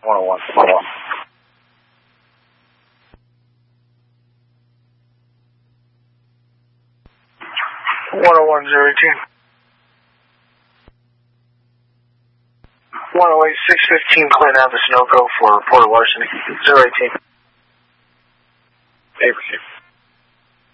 101. 101, 018. 108, 615, Clinton Ave, Sunoco for reported larceny. 018. Abraham.